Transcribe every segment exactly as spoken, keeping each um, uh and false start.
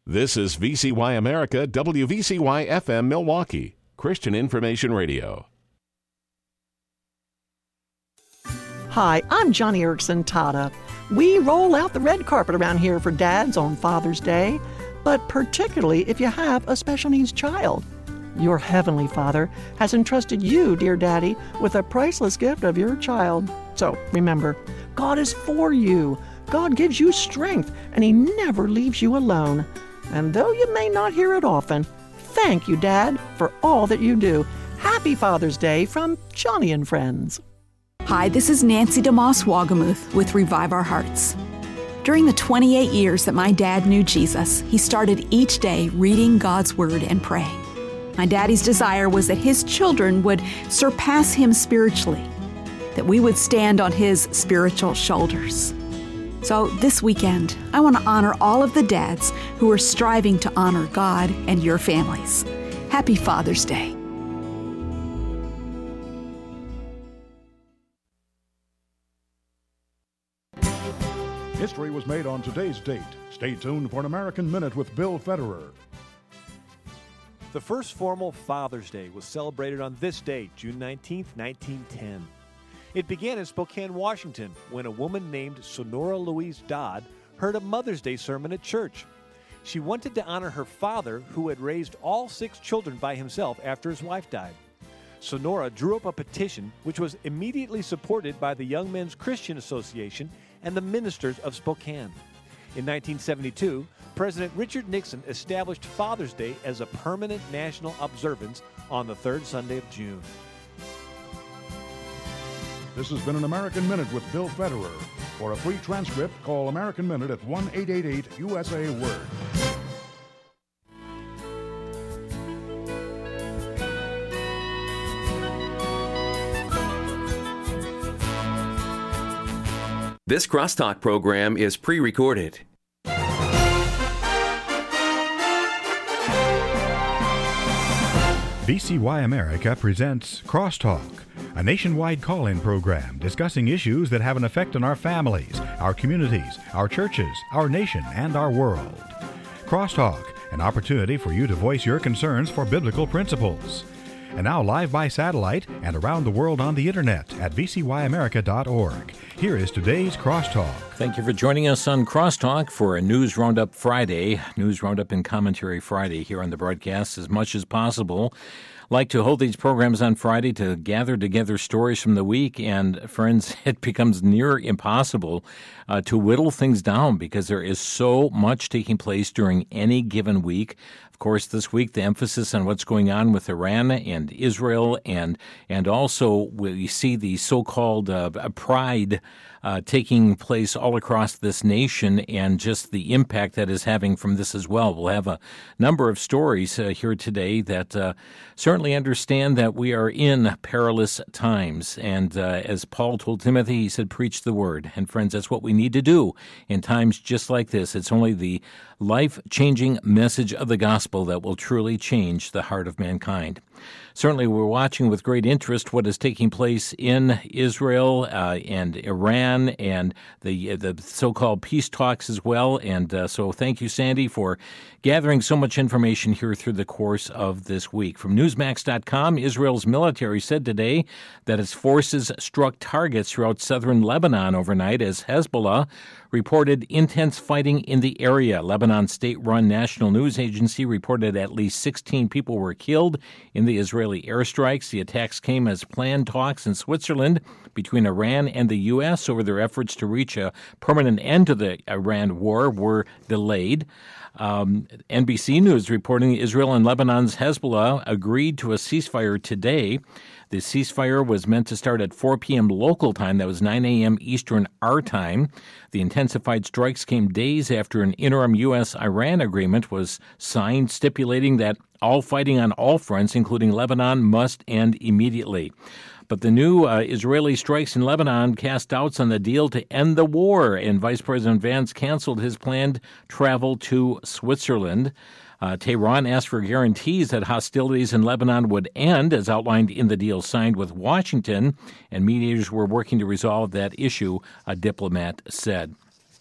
This is V C Y America, W V C Y F M Milwaukee, Christian Information Radio. Hi, I'm Johnny Erickson Tata. We roll out the red carpet around here for dads on Father's Day, but particularly if you have a special needs child. Your Heavenly Father has entrusted you, dear Daddy, with a priceless gift of your child. So remember, God is for you. God gives you strength, and He never leaves you alone. And though you may not hear it often, thank you, Dad, for all that you do. Happy Father's Day from Johnny and Friends. Hi, this is Nancy DeMoss Wagamuth with Revive Our Hearts. During the twenty-eight years that my dad knew Jesus, he started each day reading God's Word and praying. My daddy's desire was that his children would surpass him spiritually, that we would stand on his spiritual shoulders. So this weekend, I want to honor all of the dads who are striving to honor God and your families. Happy Father's Day. History was made on today's date. Stay tuned for an American Minute with Bill Federer. The first formal Father's Day was celebrated on this date, June nineteenth, nineteen ten. It began in Spokane, Washington, when a woman named Sonora Louise Dodd heard a Mother's Day sermon at church. She wanted to honor her father, who had raised all six children by himself after his wife died. Sonora drew up a petition, which was immediately supported by the Young Men's Christian Association and the ministers of Spokane. In nineteen seventy-two, President Richard Nixon established Father's Day as a permanent national observance on the third Sunday of June. This has been an American Minute with Bill Federer. For a free transcript, call American Minute at one eight eight eight U S A Word. This Crosstalk program is pre-recorded. V C Y America presents Crosstalk, a nationwide call-in program discussing issues that have an effect on our families, our communities, our churches, our nation, and our world. Crosstalk, an opportunity for you to voice your concerns for biblical principles. And now live by satellite and around the world on the internet at v c y america dot org. Here is today's Crosstalk. Thank you for joining us on Crosstalk for a News Roundup Friday, News Roundup and Commentary Friday here on the broadcast as much as possible. Like to hold these programs on Friday to gather together stories from the week, and friends, it becomes near impossible uh, to whittle things down because there is so much taking place during any given week. Of course, this week, the emphasis on what's going on with Iran and Israel, and and also we see the so-called uh, pride uh, taking place all across this nation, and just the impact that is having from this as well. We'll have a number of stories uh, here today that uh, certainly understand that we are in perilous times. And uh, as Paul told Timothy, he said, preach the word. And friends, that's what we need to do in times just like this. It's only the life-changing message of the gospel that will truly change the heart of mankind. Certainly, we're watching with great interest what is taking place in Israel uh, and Iran and the the so-called peace talks as well. And uh, so thank you, Sandy, for gathering so much information here through the course of this week. From Newsmax dot com, Israel's military said today that its forces struck targets throughout southern Lebanon overnight as Hezbollah reported intense fighting in the area. Lebanon's state-run national news agency reported at least sixteen people were killed in the Israeli airstrikes. The attacks came as planned talks in Switzerland between Iran and the U S over their efforts to reach a permanent end to the Iran war were delayed. Um, N B C News reporting Israel and Lebanon's Hezbollah agreed to a ceasefire today. The ceasefire was meant to start at four p.m. local time. That was nine a.m. Eastern our time. The intensified strikes came days after an interim U S Iran agreement was signed stipulating that all fighting on all fronts, including Lebanon, must end immediately. But the new uh, Israeli strikes in Lebanon cast doubts on the deal to end the war, and Vice President Vance canceled his planned travel to Switzerland. Uh, Tehran asked for guarantees that hostilities in Lebanon would end, as outlined in the deal signed with Washington, and mediators were working to resolve that issue, a diplomat said.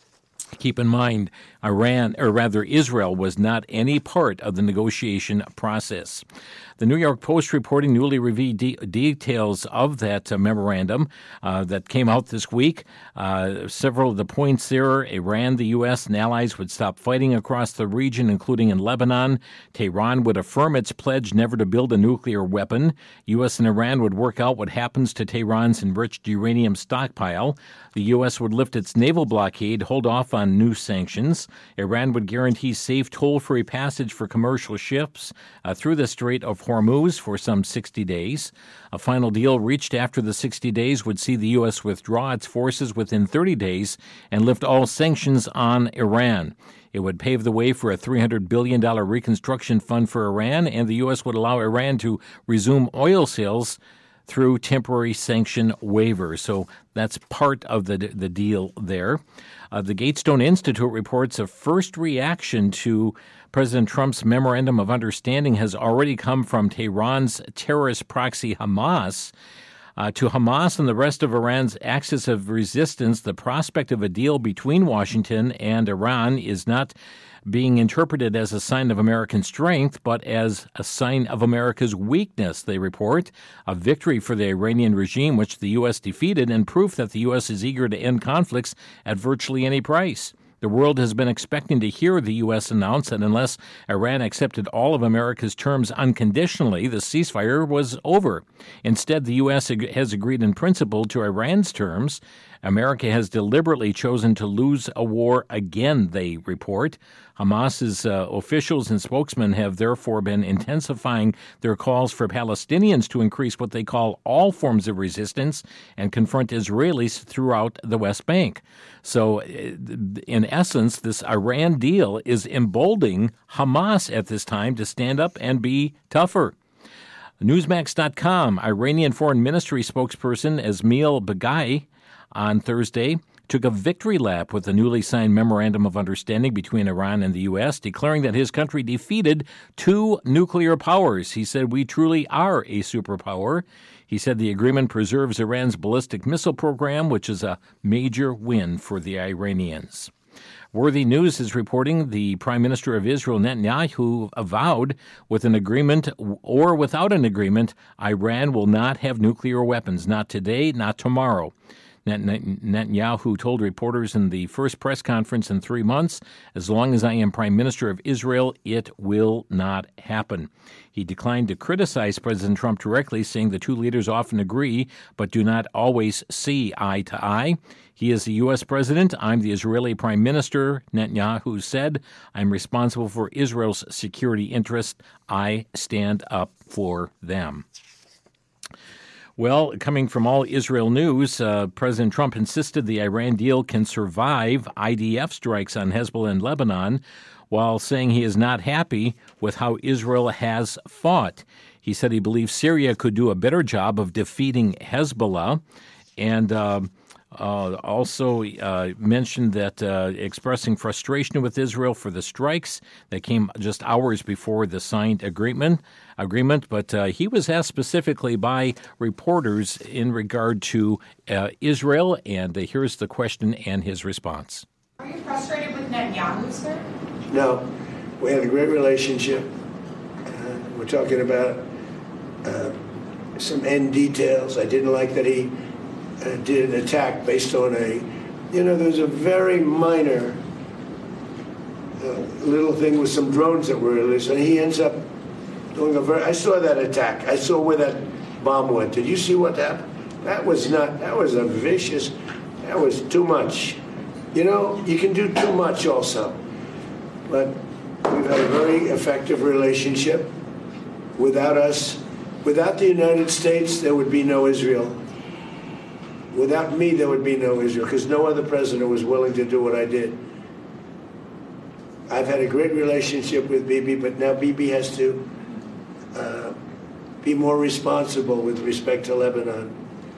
Keep in mind, Iran, or rather Israel, was not any part of the negotiation process. The New York Post reporting newly revealed de- details of that uh, memorandum uh, that came out this week. Uh, several of the points there: Iran, the U S, and allies would stop fighting across the region, including in Lebanon. Tehran would affirm its pledge never to build a nuclear weapon. U S and Iran would work out what happens to Tehran's enriched uranium stockpile. The U S would lift its naval blockade, hold off on new sanctions. Iran would guarantee safe toll-free passage for commercial ships uh, through the Strait of Hormuz for some sixty days. A final deal reached after the sixty days would see the U S withdraw its forces within thirty days and lift all sanctions on Iran. It would pave the way for a three hundred billion dollars reconstruction fund for Iran, and the U S would allow Iran to resume oil sales through temporary sanction waivers. So that's part of the the deal there. Uh, the Gatestone Institute reports a first reaction to President Trump's memorandum of understanding has already come from Tehran's terrorist proxy Hamas. Uh, to Hamas and the rest of Iran's axis of resistance, the prospect of a deal between Washington and Iran is not being interpreted as a sign of American strength, but as a sign of America's weakness, they report. A victory for the Iranian regime, which the U S defeated, and proof that the U S is eager to end conflicts at virtually any price. The world has been expecting to hear the U S announce that unless Iran accepted all of America's terms unconditionally, the ceasefire was over. Instead, the U S has agreed in principle to Iran's terms. America has deliberately chosen to lose a war again, they report. Hamas's uh, officials and spokesmen have therefore been intensifying their calls for Palestinians to increase what they call all forms of resistance and confront Israelis throughout the West Bank. So, in essence, this Iran deal is emboldening Hamas at this time to stand up and be tougher. Newsmax dot com, Iranian Foreign Ministry spokesperson Esmail Baghai on Thursday took a victory lap with the newly signed Memorandum of Understanding between Iran and the U S, declaring that his country defeated two nuclear powers. He said, "We truly are a superpower." He said the agreement preserves Iran's ballistic missile program, which is a major win for the Iranians. Worthy News is reporting the Prime Minister of Israel, Netanyahu, avowed with an agreement or without an agreement, Iran will not have nuclear weapons, not today, not tomorrow. Netanyahu told reporters in the first press conference in three months, as long as I am Prime Minister of Israel, it will not happen. He declined to criticize President Trump directly, saying the two leaders often agree but do not always see eye to eye. He is the U S president. I'm the Israeli prime minister, Netanyahu said. I'm responsible for Israel's security interests. I stand up for them. Well, coming from All Israel News, uh, President Trump insisted the Iran deal can survive I D F strikes on Hezbollah in Lebanon, while saying he is not happy with how Israel has fought. He said he believes Syria could do a better job of defeating Hezbollah, and uh, uh, also uh, mentioned that uh, expressing frustration with Israel for the strikes that came just hours before the signed agreement. Agreement, but uh, he was asked specifically by reporters in regard to uh, Israel, and uh, here's the question and his response. Are you frustrated with Netanyahu, sir? No. We had a great relationship. Uh, we're talking about uh, some end details. I didn't like that he uh, did an attack based on a, you know, there's a very minor uh, little thing with some drones that were released, and he ends up doing a very, I saw that attack. I saw where that bomb went. Did you see what happened? That was not, that was a vicious, that was too much. You know, you can do too much also. But we've had a very effective relationship. Without us, without the United States, there would be no Israel. Without me, there would be no Israel, because no other president was willing to do what I did. I've had a great relationship with Bibi, but now Bibi has to uh, be more responsible with respect to Lebanon.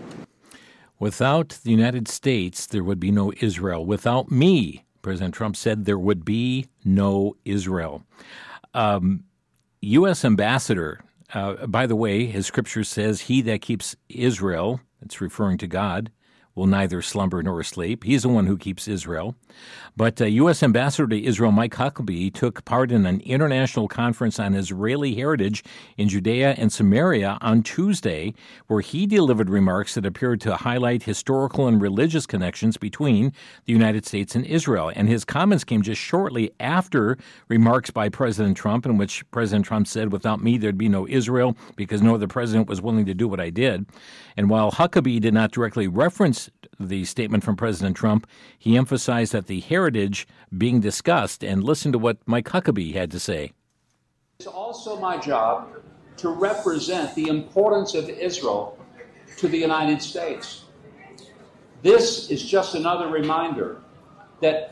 Without the United States, there would be no Israel. Without me, President Trump said, there would be no Israel. Um, U S ambassador, uh, by the way, his scripture says, he that keeps Israel, it's referring to God, will neither slumber nor sleep. He's the one who keeps Israel. But uh, U S. Ambassador to Israel Mike Huckabee took part in an international conference on Israeli heritage in Judea and Samaria on Tuesday, where he delivered remarks that appeared to highlight historical and religious connections between the United States and Israel. And his comments came just shortly after remarks by President Trump, in which President Trump said, "Without me, there'd be no Israel because no other president was willing to do what I did." And while Huckabee did not directly reference the statement from President Trump, he emphasized that the heritage being discussed. And listen to what Mike Huckabee had to say. It's also my job to represent the importance of Israel to the United States. This is just another reminder that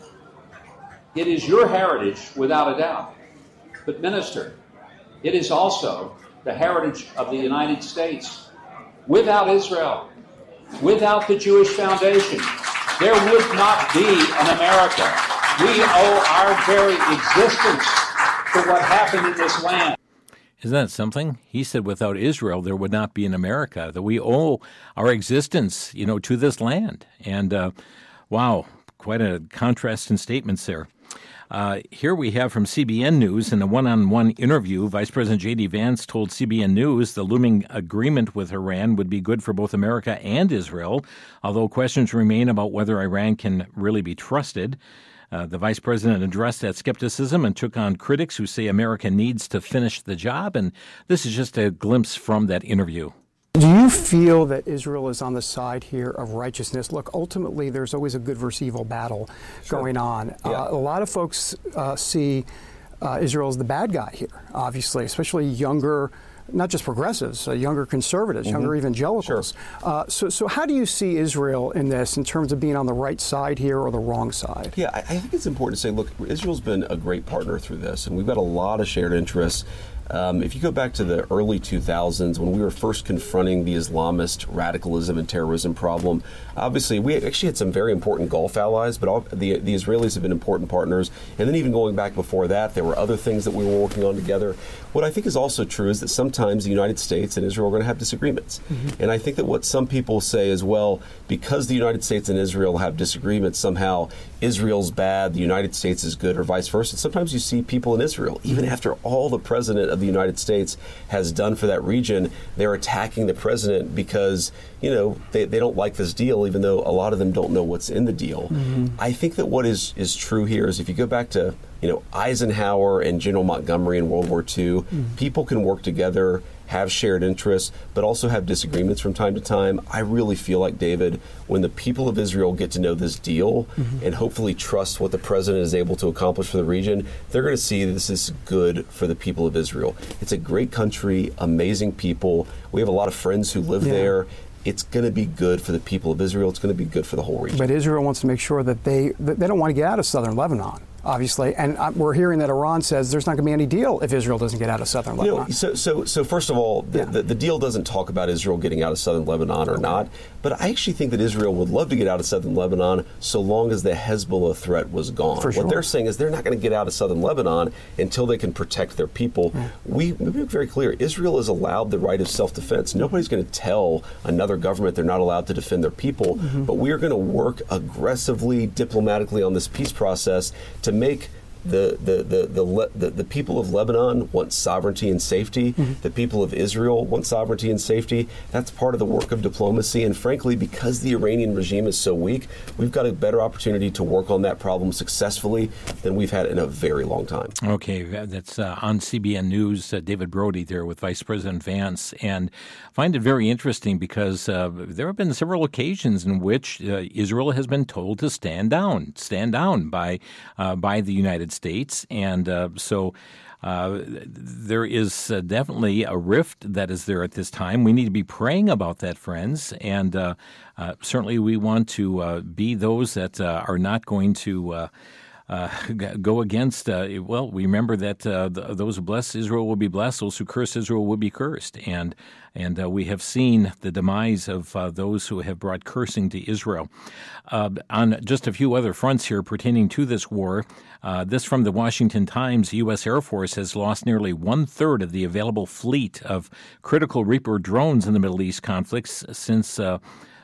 it is your heritage without a doubt. But, Minister, it is also the heritage of the United States. Without Israel, without the Jewish Foundation, there would not be an America. We owe our very existence to what happened in this land. Isn't that something? He said without Israel, there would not be an America, that we owe our existence, you know, to this land. And, uh, wow, quite a contrast in statements there. Uh, here we have from C B N News in a one-on-one interview, Vice President J D. Vance told C B N News the looming agreement with Iran would be good for both America and Israel, although questions remain about whether Iran can really be trusted. Uh, the vice president addressed that skepticism and took on critics who say America needs to finish the job. And this is just a glimpse from that interview. Do you feel that Israel is on the side here of righteousness? Look, ultimately, there's always a good versus evil battle sure. going on. Yeah. Uh, a lot of folks uh, see uh, Israel as the bad guy here, obviously, especially younger, not just progressives, uh, younger conservatives, mm-hmm. younger evangelicals. Sure. Uh, so, so how do you see Israel in this in terms of being on the right side here or the wrong side? Yeah, I, I think it's important to say, look, Israel's been a great partner through this, and we've got a lot of shared interests. Um, if you go back to the early two thousands, when we were first confronting the Islamist radicalism and terrorism problem, obviously we actually had some very important Gulf allies, but all, the, the Israelis have been important partners. And then even going back before that, there were other things that we were working on together. What I think is also true is that sometimes the United States and Israel are going to have disagreements. Mm-hmm. And I think that what some people say is, well, because the United States and Israel have disagreements, somehow Israel's bad, the United States is good, or vice versa. Sometimes you see people in Israel, even after all the president of the United States has done for that region, they're attacking the president because, you know, they, they don't like this deal, even though a lot of them don't know what's in the deal. Mm-hmm. I think that what is, is true here is if you go back to, you know, Eisenhower and General Montgomery in World War Two, mm-hmm. people can work together, have shared interests, but also have disagreements from time to time. I really feel like, David, when the people of Israel get to know this deal mm-hmm. and hopefully trust what the president is able to accomplish for the region, they're going to see this is good for the people of Israel. It's a great country, amazing people. We have a lot of friends who live yeah. there. It's going to be good for the people of Israel. It's going to be good for the whole region. But Israel wants to make sure that they that they don't want to get out of southern Lebanon, obviously. And we're hearing that Iran says there's not going to be any deal if Israel doesn't get out of southern Lebanon. You know, so, so, so first of all, the, yeah. the, the deal doesn't talk about Israel getting out of southern Lebanon or okay. not. But I actually think that Israel would love to get out of southern Lebanon so long as the Hezbollah threat was gone. For sure. What they're saying is they're not going to get out of southern Lebanon until they can protect their people. Yeah. We, we make very clear, Israel is allowed the right of self-defense. Nobody's going to tell another government they're not allowed to defend their people. Mm-hmm. But we are going to work aggressively, diplomatically on this peace process to make The the, the the the the people of Lebanon want sovereignty and safety. Mm-hmm. The people of Israel want sovereignty and safety. That's part of the work of diplomacy. And frankly, because the Iranian regime is so weak, we've got a better opportunity to work on that problem successfully than we've had in a very long time. Okay, that's uh, on C B N News, uh, David Brody there with Vice President Vance. And I find it very interesting because uh, there have been several occasions in which uh, Israel has been told to stand down, stand down by uh, by the United States. And uh, so uh, there is uh, definitely a rift that is there at this time. We need to be praying about that, friends. And uh, uh, certainly we want to uh, be those that uh, are not going to uh, Uh, go against, uh, well, we remember that uh, th- those who bless Israel will be blessed, those who curse Israel will be cursed. And and uh, we have seen the demise of uh, those who have brought cursing to Israel. Uh, on just a few other fronts here pertaining to this war, uh, this from the Washington Times, U S. Air Force has lost nearly one-third of the available fleet of critical Reaper drones in the Middle East conflicts since uh,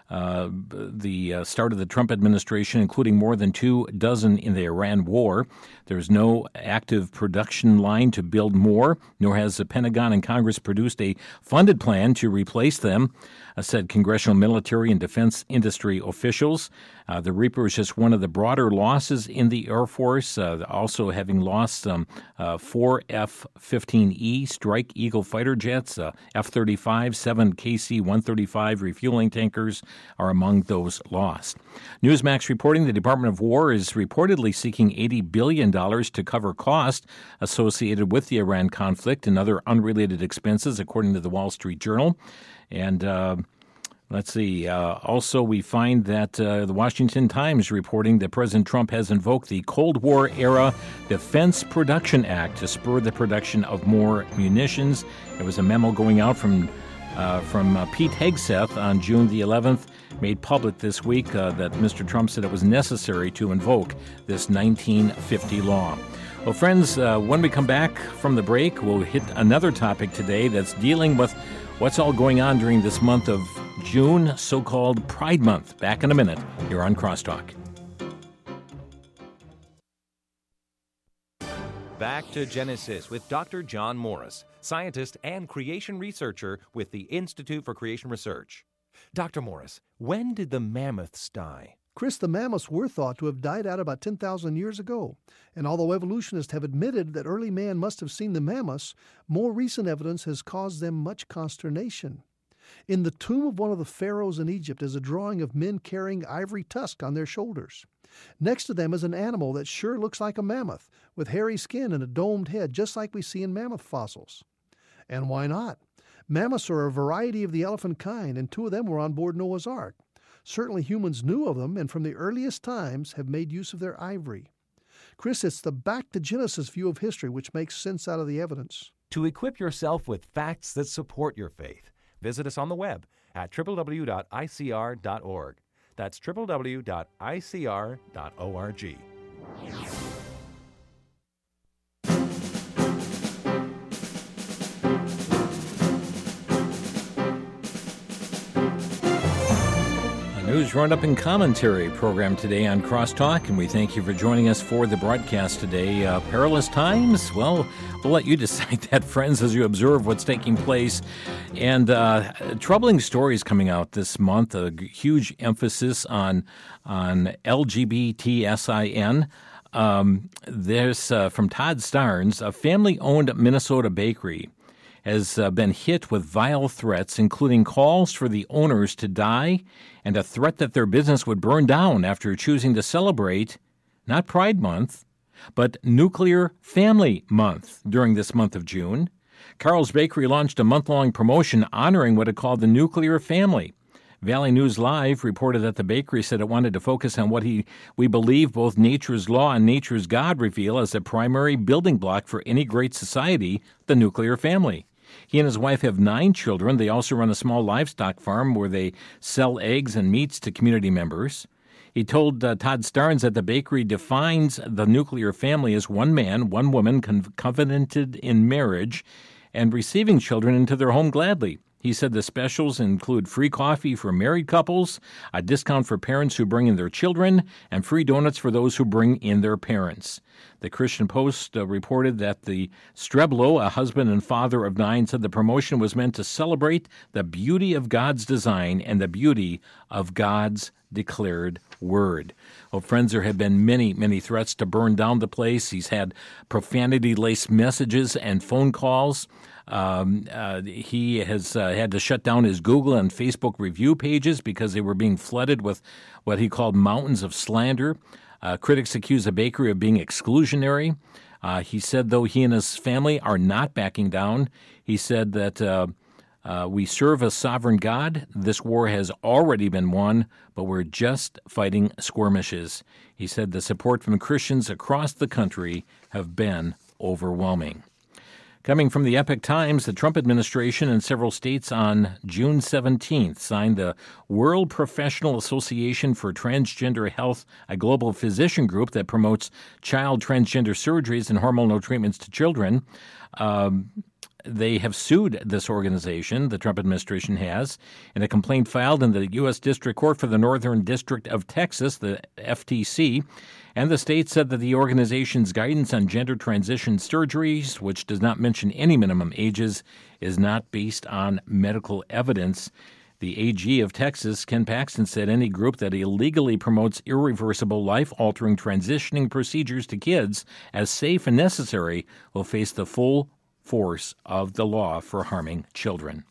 uh, the uh, start of the Trump administration, including more than two dozen in the Iran war. There's no active production line to build more, nor has the Pentagon and Congress produced a funded plan to replace them, uh, said congressional military and defense industry officials. Uh, the Reaper is just one of the broader losses in the Air Force, uh, also having lost um, uh, four F fifteen E Strike Eagle fighter jets, uh, F thirty-five, seven K C one thirty-five refueling tankers are among those lost. Newsmax reporting the Department of War is reportedly seeking eighty billion dollars to cover costs associated with the Iran conflict and other unrelated expenses, according to the Wall Street Journal. And uh, let's see. Uh, also, we find that uh, the Washington Times reporting that President Trump has invoked the Cold War-era Defense Production Act to spur the production of more munitions. There was a memo going out from uh, from uh, Pete Hegseth on June the eleventh, made public this week uh, that Mister Trump said it was necessary to invoke this nineteen fifty law. Well, friends, uh, when we come back from the break, we'll hit another topic today that's dealing with what's all going on during this month of June, so-called Pride Month. Back in a minute here on Crosstalk. Back to Genesis with Doctor John Morris, scientist and creation researcher with the Institute for Creation Research. Doctor Morris, when did the mammoths die? Chris, the mammoths were thought to have died out about ten thousand years ago. And although evolutionists have admitted that early man must have seen the mammoths, more recent evidence has caused them much consternation. In the tomb of one of the pharaohs in Egypt is a drawing of men carrying ivory tusks on their shoulders. Next to them is an animal that sure looks like a mammoth, with hairy skin and a domed head, just like we see in mammoth fossils. And why not? Mammoths are a variety of the elephant kind, and two of them were on board Noah's Ark. Certainly humans knew of them, and from the earliest times have made use of their ivory. Chris, it's the back to Genesis view of history which makes sense out of the evidence. To equip yourself with facts that support your faith, visit us on the web at w w w dot i c r dot org. That's w w w dot i c r dot org. News Roundup and Commentary program today on Crosstalk, and we thank you for joining us for the broadcast today. Uh, perilous times? Well, we'll let you decide that, friends, as you observe what's taking place. And uh, troubling stories coming out this month, a huge emphasis on, on L G B T S I N. Um, there's uh, from Todd Starnes, a family-owned Minnesota bakery has uh, been hit with vile threats, including calls for the owners to die and a threat that their business would burn down after choosing to celebrate not Pride Month, but Nuclear Family Month during this month of June. Carl's Bakery launched a month-long promotion honoring what it called the nuclear family. Valley News Live reported that the bakery said it wanted to focus on what he, we believe both nature's law and nature's God reveal as the primary building block for any great society, the nuclear family. He and his wife have nine children. They also run a small livestock farm where they sell eggs and meats to community members. He told uh, Todd Starnes that the bakery defines the nuclear family as one man, one woman con- covenanted in marriage and receiving children into their home gladly. He said the specials include free coffee for married couples, a discount for parents who bring in their children, and free donuts for those who bring in their parents. The Christian Post uh, reported that the Streblow, a husband and father of nine, said the promotion was meant to celebrate the beauty of God's design and the beauty of God's declared word. Well, friends, there have been many, many threats to burn down the place. He's had profanity-laced messages and phone calls. Um, uh, he has uh, had to shut down his Google and Facebook review pages because they were being flooded with what he called mountains of slander. Uh, critics accuse the bakery of being exclusionary. Uh, he said, though he and his family are not backing down, he said that uh, uh, we serve a sovereign God. This war has already been won, but we're just fighting skirmishes. He said the support from Christians across the country have been overwhelming. Coming from the Epoch Times, the Trump administration and several states on June seventeenth signed the World Professional Association for Transgender Health, a global physician group that promotes child transgender surgeries and hormonal treatments to children. Um, they have sued this organization, the Trump administration has, in a complaint filed in the U S District Court for the Northern District of Texas, the F T C. And the state said that the organization's guidance on gender transition surgeries, which does not mention any minimum ages, is not based on medical evidence. The A G of Texas, Ken Paxton, said any group that illegally promotes irreversible, life-altering transitioning procedures to kids as safe and necessary will face the full force of the law for harming children.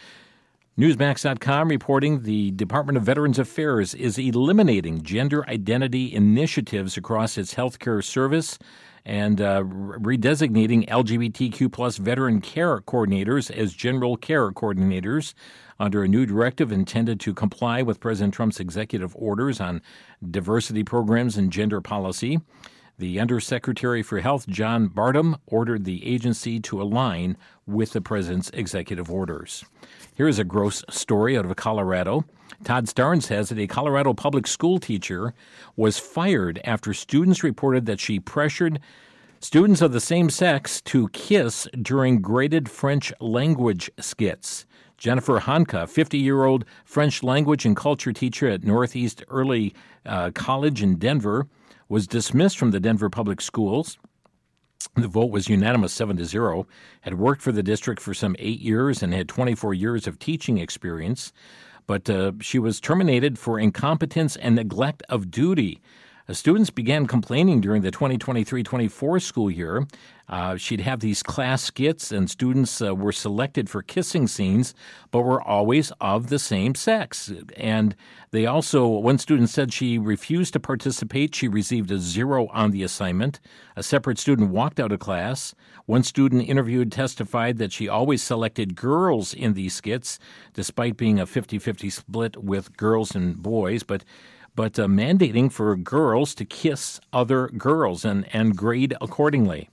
Newsmax dot com reporting the Department of Veterans Affairs is eliminating gender identity initiatives across its healthcare service and uh, redesignating L G B T Q plus veteran care coordinators as general care coordinators under a new directive intended to comply with President Trump's executive orders on diversity programs and gender policy. The Undersecretary for Health, John Bartum, ordered the agency to align with the president's executive orders. Here is a gross story out of Colorado. Todd Starnes has it. A Colorado public school teacher was fired after students reported that she pressured students of the same sex to kiss during graded French language skits. Jennifer Hanka, fifty-year-old French language and culture teacher at Northeast Early uh, College in Denver, was dismissed from the Denver Public Schools. The vote was unanimous, seven to zero. Had worked for the district for some eight years and had twenty-four years of teaching experience. But uh, she was terminated for incompetence and neglect of duty. Uh, students began complaining during the twenty twenty-three twenty-four school year. Uh, she'd have these class skits, and students uh, were selected for kissing scenes, but were always of the same sex. And they also, one student said she refused to participate. She received a zero on the assignment. A separate student walked out of class. One student interviewed testified that she always selected girls in these skits, despite being a fifty-fifty split with girls and boys, but but uh, mandating for girls to kiss other girls and, and grade accordingly.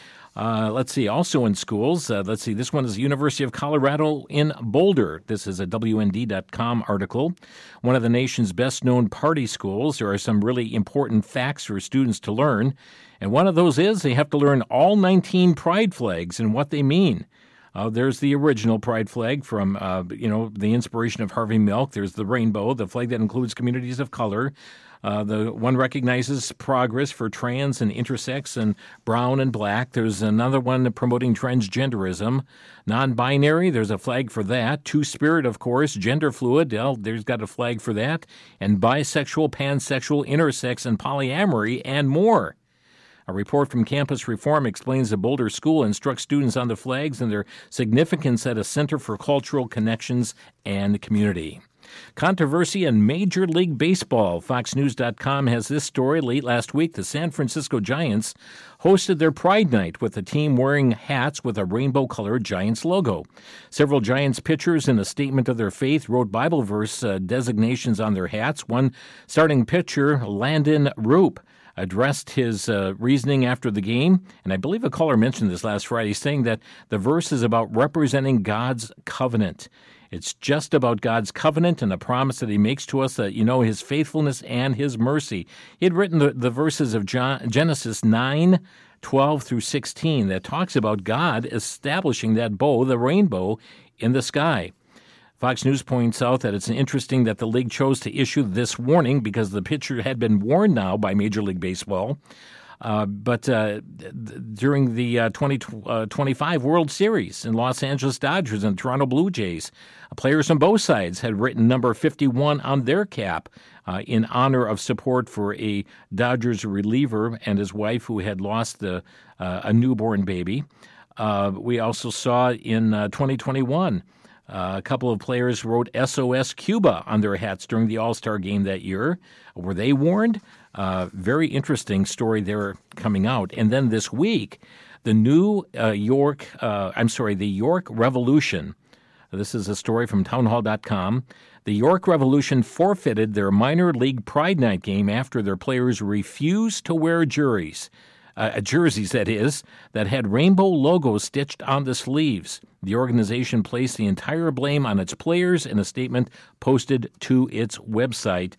Uh, let's see, also in schools, uh, let's see, this one is the University of Colorado in Boulder. This is a W N D dot com article. One of the nation's best-known party schools. There are some really important facts for students to learn, and one of those is they have to learn all nineteen pride flags and what they mean. Uh, there's the original pride flag from, uh, you know, the inspiration of Harvey Milk. There's the rainbow, the flag that includes communities of color. Uh, the one recognizes progress for trans and intersex and brown and black. There's another one promoting transgenderism. Non-binary, there's a flag for that. Two-spirit, of course. Gender fluid, well, there's got a flag for that. And bisexual, pansexual, intersex, and polyamory, and more. A report from Campus Reform explains the Boulder School instructs students on the flags and their significance at a Center for Cultural Connections and Community. Controversy in Major League Baseball. Fox News dot com has this story. Late last week, the San Francisco Giants hosted their Pride Night with the team wearing hats with a rainbow-colored Giants logo. Several Giants pitchers, in a statement of their faith, wrote Bible verse uh, designations on their hats. One starting pitcher, Landon Roop, addressed his uh, reasoning after the game, and I believe a caller mentioned this last Friday, saying that the verse is about representing God's covenant. It's just about God's covenant and the promise that he makes to us that, you know, his faithfulness and his mercy. He had written the, the verses of John, Genesis nine, twelve through sixteen that talks about God establishing that bow, the rainbow, in the sky. Fox News points out that it's interesting that the league chose to issue this warning because the pitcher had been warned now by Major League Baseball. Uh, but uh, th- during the uh, twenty twenty-five World Series in Los Angeles Dodgers and Toronto Blue Jays, players on both sides had written number fifty-one on their cap uh, in honor of support for a Dodgers reliever and his wife who had lost the, uh, a newborn baby. Uh, we also saw in uh, twenty twenty-one Uh, a couple of players wrote S O S Cuba on their hats during the All-Star game that year. Were they warned? Uh, very interesting story there coming out. And then this week, the New uh, York, uh, I'm sorry, the York Revolution. This is a story from townhall dot com. The York Revolution forfeited their minor league Pride Night game after their players refused to wear jerseys. Uh, jerseys, that is, that had rainbow logos stitched on the sleeves. The organization placed the entire blame on its players in a statement posted to its website.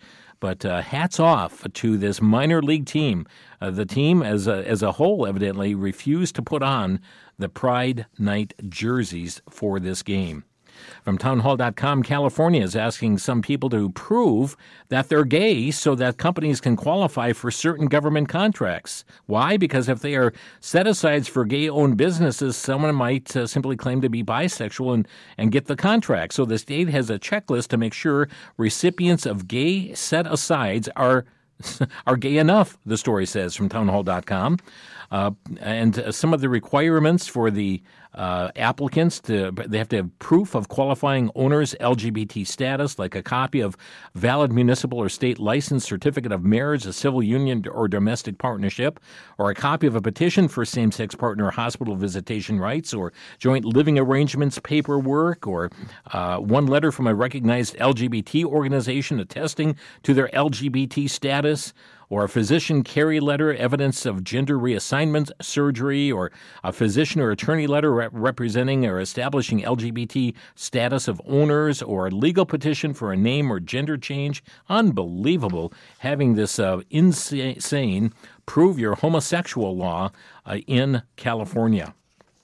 But uh, hats off to this minor league team. Uh, the team as a, as a whole evidently refused to put on the Pride Night jerseys for this game. From townhall dot com, California is asking some people to prove that they're gay so that companies can qualify for certain government contracts. Why? Because if they are set-asides for gay-owned businesses, someone might uh, simply claim to be bisexual and, and get the contract. So the state has a checklist to make sure recipients of gay set-asides are are gay enough, the story says from townhall dot com. Uh, and uh, some of the requirements for the uh, applicants, to, they have to have proof of qualifying owner's L G B T status, like a copy of valid municipal or state license, certificate of marriage, a civil union or domestic partnership, or a copy of a petition for same-sex partner hospital visitation rights, or joint living arrangements paperwork, or uh, one letter from a recognized L G B T organization attesting to their L G B T status, or a physician carry letter, evidence of gender reassignment surgery, or a physician or attorney letter rep- representing or establishing L G B T status of owners, or a legal petition for a name or gender change. Unbelievable having this uh, insane prove your homosexual law uh, in California.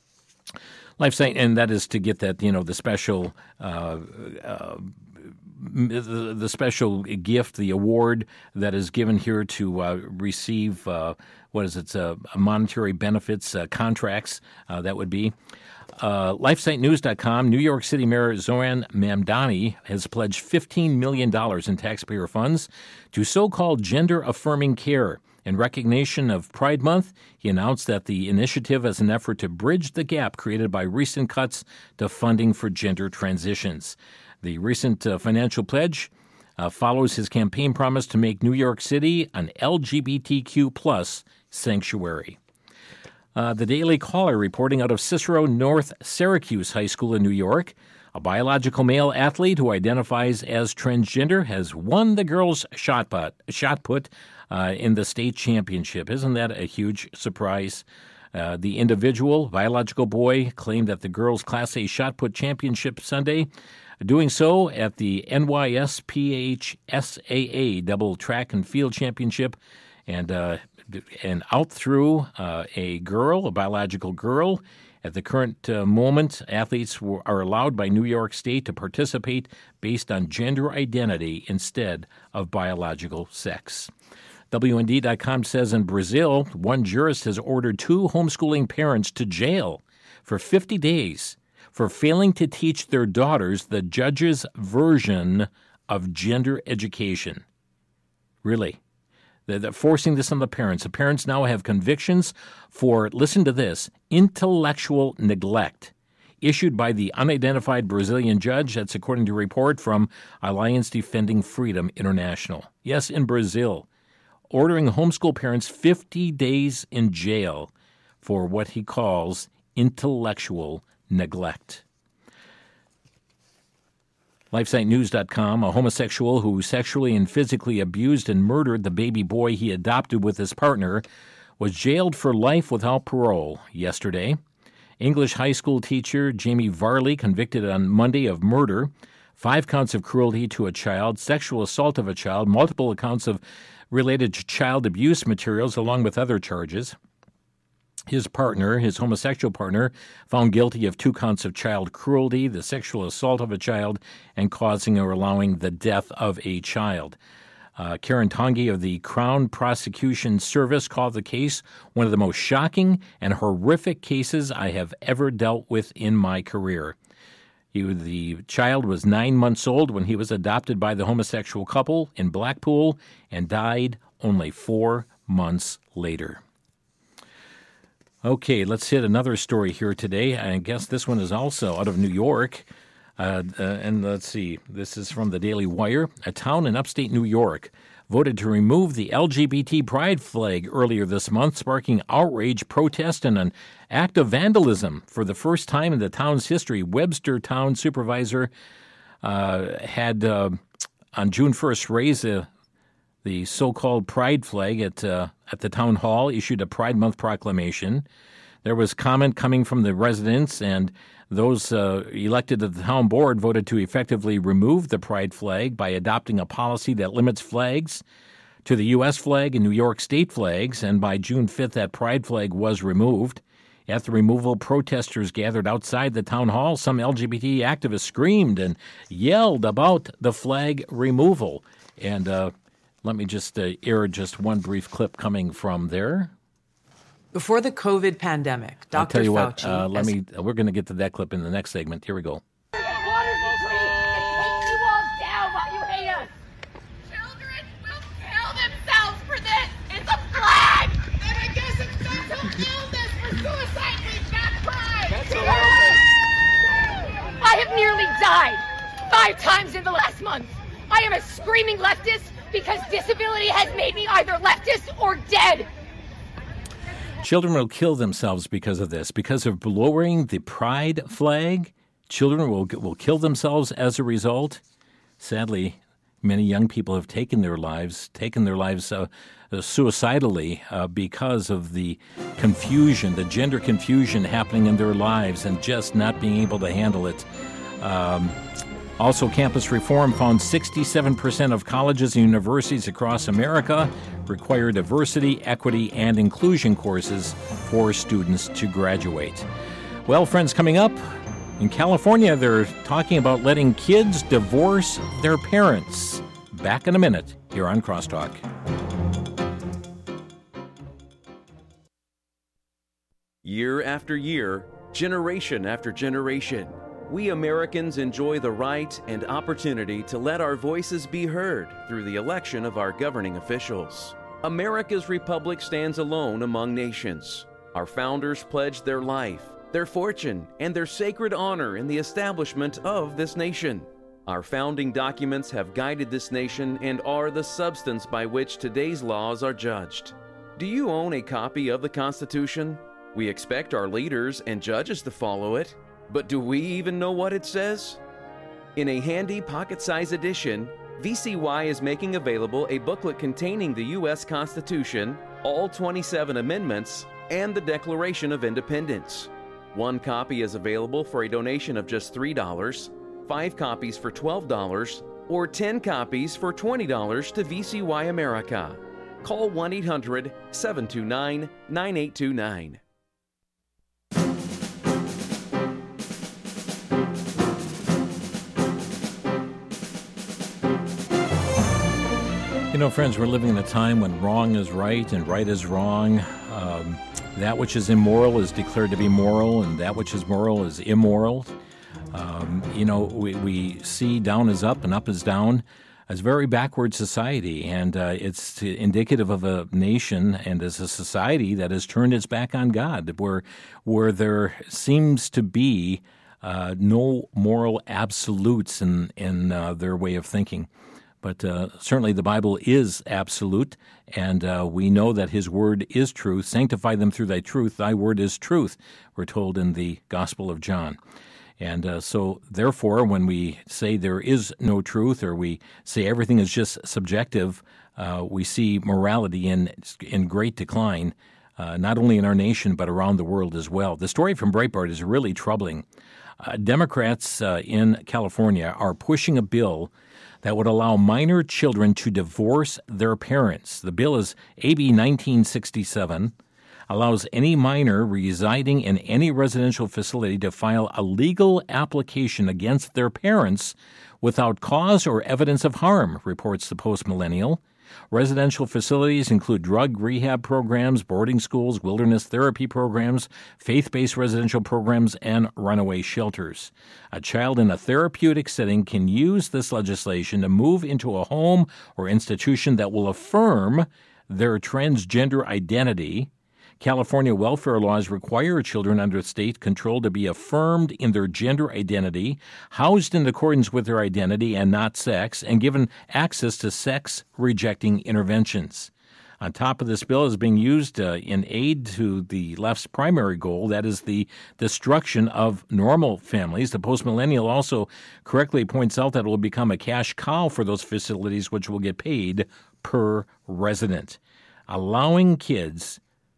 LifeSite, and that is to get that, you know, the special uh, uh, The, the special gift, the award that is given here to uh, receive, uh, what is it, uh, monetary benefits, uh, contracts, uh, that would be. Uh, LifeSite News dot com, New York City Mayor Zohran Mamdani has pledged fifteen million dollars in taxpayer funds to so-called gender-affirming care. In recognition of Pride Month, he announced that the initiative is an effort to bridge the gap created by recent cuts to funding for gender transitions. The recent uh, financial pledge uh, follows his campaign promise to make New York City an L G B T Q plus sanctuary. Uh, the Daily Caller reporting out of Cicero North Syracuse High School in New York, a biological male athlete who identifies as transgender has won the girls' shot put, shot put uh, in the state championship. Isn't that a huge surprise? Uh, the individual, biological boy, claimed that the girls' Class A shot put championship Sunday, doing so at the N Y S P H S A A Double Track and Field Championship, and uh, and out through uh, a girl, a biological girl. At the current uh, moment, athletes were, are allowed by New York State to participate based on gender identity instead of biological sex. W N D dot com says in Brazil, one jurist has ordered two homeschooling parents to jail for fifty days for failing to teach their daughters the judge's version of gender education. Really. They're, they're forcing this on the parents. The parents now have convictions for, listen to this, intellectual neglect, issued by the unidentified Brazilian judge. That's according to a report from Alliance Defending Freedom International. Yes, in Brazil, ordering homeschool parents fifty days in jail for what he calls intellectual neglect. LifeSite News dot com, a homosexual who sexually and physically abused and murdered the baby boy he adopted with his partner, was jailed for life without parole yesterday. English high school teacher Jamie Varley convicted on Monday of murder, five counts of cruelty to a child, sexual assault of a child, multiple accounts of related to child abuse materials, along with other charges. His partner, his homosexual partner, found guilty of two counts of child cruelty, the sexual assault of a child, and causing or allowing the death of a child. Uh, Karen Tongi of the Crown Prosecution Service called the case one of the most shocking and horrific cases I have ever dealt with in my career. He, the child was nine months old when he was adopted by the homosexual couple in Blackpool and died only four months later. Okay, let's hit another story here today. I guess this one is also out of New York. Uh, uh, and let's see, this is from the Daily Wire. A town in upstate New York voted to remove the L G B T pride flag earlier this month, sparking outrage, protest, and an act of vandalism. For the first time in the town's history, Webster Town Supervisor uh, had uh, on June first raised a the so-called pride flag at uh, at the town hall, issued a Pride Month proclamation. There was comment coming from the residents, and those uh, elected to the town board voted to effectively remove the pride flag by adopting a policy that limits flags to the U S flag and New York state flags, and by June fifth, that pride flag was removed. At the removal, protesters gathered outside the town hall. Some L G B T activists screamed and yelled about the flag removal. And uh, let me just uh, air just one brief clip coming from there. Before the COVID pandemic, Doctor I'll tell you Fauci... what, uh, let me, we're going to get to that clip in the next segment. Here we go. I have nearly died five times in the last month. I am a screaming leftist because disability has made me either leftist or dead. Children will kill themselves because of this. Because of lowering the pride flag, children will will kill themselves as a result. Sadly, many young people have taken their lives, taken their lives uh, suicidally uh, because of the confusion, the gender confusion happening in their lives and just not being able to handle it. Um, also, campus reform found sixty-seven percent of colleges and universities across America require diversity, equity, and inclusion courses for students to graduate. Well, friends, coming up, in California, they're talking about letting kids divorce their parents. Back in a minute here on Crosstalk. Year after year, generation after generation, we Americans enjoy the right and opportunity to let our voices be heard through the election of our governing officials. America's republic stands alone among nations. Our founders pledged their life, their fortune, and their sacred honor in the establishment of this nation. Our founding documents have guided this nation and are the substance by which today's laws are judged. Do you own a copy of the Constitution? We expect our leaders and judges to follow it, but do we even know what it says? In a handy pocket-sized edition, V C Y is making available a booklet containing the U S Constitution, all twenty-seven amendments, and the Declaration of Independence. One copy is available for a donation of just three dollars, five copies for twelve dollars, or ten copies for twenty dollars to V C Y America. Call one eight hundred, seven two nine, nine eight two nine. You know, friends, we're living in a time when wrong is right and right is wrong. Um, that which is immoral is declared to be moral, and that which is moral is immoral. Um, you know, we, we see down is up and up is down. It's a very backward society, and uh, it's indicative of a nation and as a society that has turned its back on God, where where there seems to be uh, no moral absolutes in, in uh, their way of thinking. But uh, certainly the Bible is absolute, and uh, we know that His Word is truth. Sanctify them through Thy truth. Thy Word is truth, we're told in the Gospel of John. And uh, so, therefore, when we say there is no truth, or we say everything is just subjective, uh, we see morality in in great decline, uh, not only in our nation, but around the world as well. The story from Breitbart is really troubling. Uh, Democrats uh, in California are pushing a bill that would allow minor children to divorce their parents. The bill is A B nineteen sixty-seven, allows any minor residing in any residential facility to file a legal application against their parents without cause or evidence of harm, reports the Post Millennial. Residential facilities include drug rehab programs, boarding schools, wilderness therapy programs, faith-based residential programs, and runaway shelters. A child in a therapeutic setting can use this legislation to move into a home or institution that will affirm their transgender identity. California welfare laws require children under state control to be affirmed in their gender identity, housed in accordance with their identity and not sex, and given access to sex-rejecting interventions. On top of this bill is being used uh, in aid to the left's primary goal, that is the destruction of normal families. The Post-Millennial also correctly points out that it will become a cash cow for those facilities, which will get paid per resident, allowing kids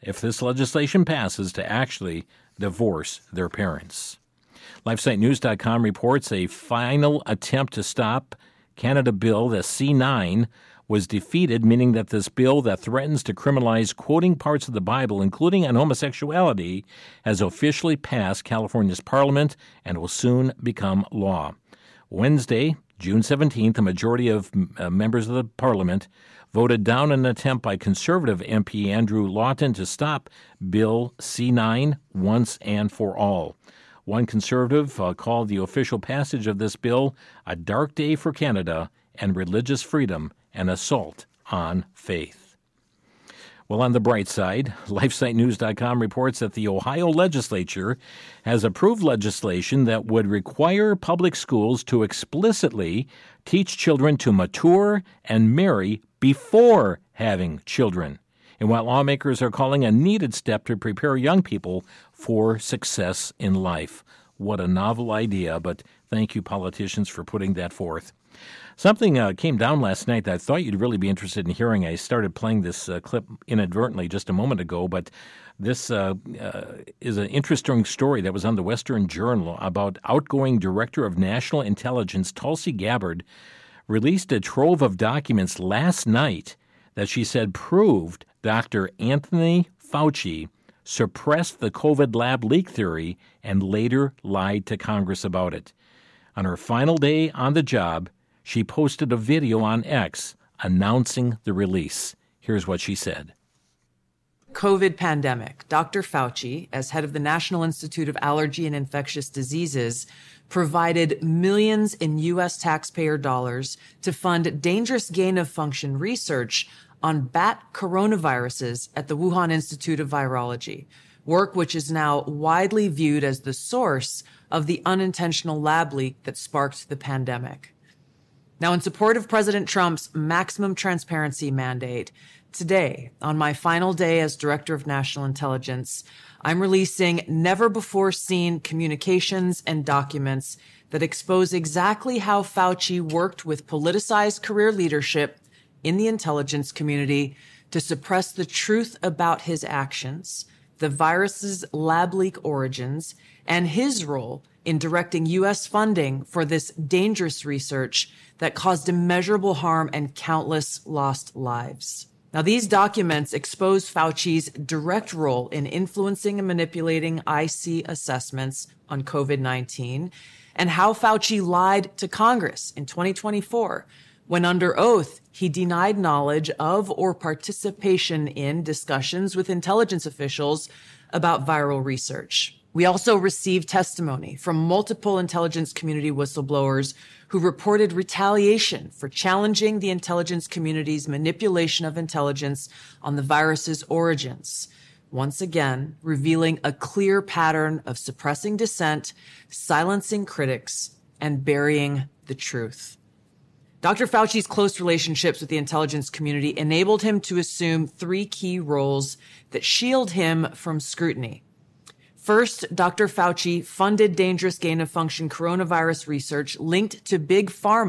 if this legislation passes, to actually divorce their parents. LifeSite News dot com reports a final attempt to stop Canada Bill, the C nine, was defeated, meaning that this bill that threatens to criminalize quoting parts of the Bible, including on homosexuality, has officially passed California's parliament and will soon become law. Wednesday, June seventeenth, a majority of uh, members of the parliament voted down an attempt by conservative M P Andrew Lawton to stop Bill C nine once and for all. One conservative uh, called the official passage of this bill a dark day for Canada and religious freedom, an assault on faith. Well, on the bright side, LifeSite News dot com reports that the Ohio legislature has approved legislation that would require public schools to explicitly teach children to mature and marry before having children, in what lawmakers are calling a needed step to prepare young people for success in life. What a novel idea, but thank you, politicians, for putting that forth. Something uh, came down last night that I thought you'd really be interested in hearing. I started playing this uh, clip inadvertently just a moment ago, but this uh, uh, is an interesting story that was on the Western Journal about outgoing Director of National Intelligence Tulsi Gabbard released a trove of documents last night that she said proved Doctor Anthony Fauci suppressed the COVID lab leak theory and later lied to Congress about it. On her final day on the job, she posted a video on X announcing the release. Here's what she said. COVID pandemic. Doctor Fauci, as head of the National Institute of Allergy and Infectious Diseases, provided millions in U S taxpayer dollars to fund dangerous gain-of-function research on bat coronaviruses at the Wuhan Institute of Virology, work which is now widely viewed as the source of the unintentional lab leak that sparked the pandemic. Now, in support of President Trump's maximum transparency mandate, today, on my final day as Director of National Intelligence, I'm releasing never-before-seen communications and documents that expose exactly how Fauci worked with politicized career leadership in the intelligence community to suppress the truth about his actions, the virus's lab leak origins, and his role in directing U S funding for this dangerous research that caused immeasurable harm and countless lost lives. Now, these documents expose Fauci's direct role in influencing and manipulating I C assessments on COVID nineteen and how Fauci lied to Congress in twenty twenty-four when under oath he denied knowledge of or participation in discussions with intelligence officials about viral research. We also received testimony from multiple intelligence community whistleblowers who reported retaliation for challenging the intelligence community's manipulation of intelligence on the virus's origins, once again revealing a clear pattern of suppressing dissent, silencing critics, and burying the truth. Doctor Fauci's close relationships with the intelligence community enabled him to assume three key roles that shield him from scrutiny. First, Doctor Fauci funded dangerous gain-of-function coronavirus research linked to big pharma